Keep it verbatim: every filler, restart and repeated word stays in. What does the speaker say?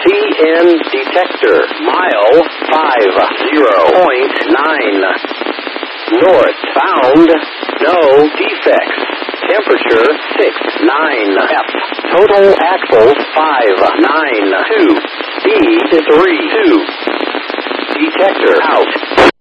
C N detector. Mile five zero point nine. North. Found no defects. Temperature six nine. F. Total axles five nine two. Speed three two. Detector out.